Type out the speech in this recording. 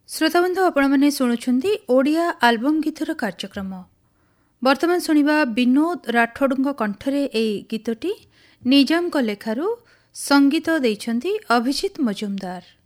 श्रोताबंधु आपने शुणुंट ओडिया आल्बम गीतर कार्यक्रम। वर्तमान शुणा विनोद राठोड़ कंठरे ए गीतटी निजाम लेखारू संगीत देइछन्ति अभिजीत मजुमदार।